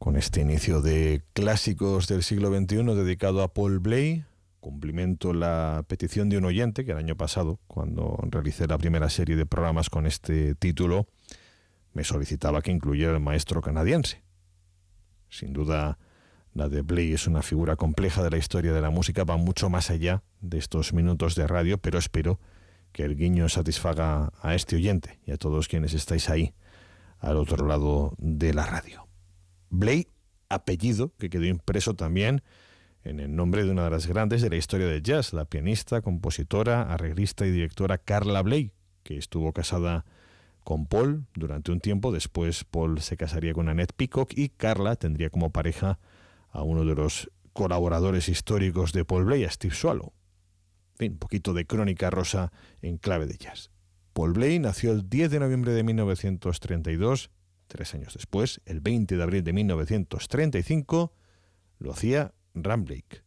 con este inicio de clásicos del siglo XXI dedicado a Paul Bley. Cumplimento la petición de un oyente que el año pasado, cuando realicé la primera serie de programas con este título, me solicitaba que incluyera el maestro canadiense. Sin duda, la de Bley es una figura compleja de la historia de la música, va mucho más allá de estos minutos de radio, pero espero que el guiño satisfaga a este oyente y a todos quienes estáis ahí, al otro lado de la radio. Bley, apellido que quedó impreso también en el nombre de una de las grandes de la historia del jazz, la pianista, compositora, arreglista y directora Carla Bley, que estuvo casada con Paul durante un tiempo. Después Paul se casaría con Annette Peacock y Carla tendría como pareja a uno de los colaboradores históricos de Paul Bley, a Steve Swallow. En fin, un poquito de crónica rosa en clave de jazz. Paul Bley nació el 10 de noviembre de 1932, 3 años después, el 20 de abril de 1935, lo hacía Ram Blake.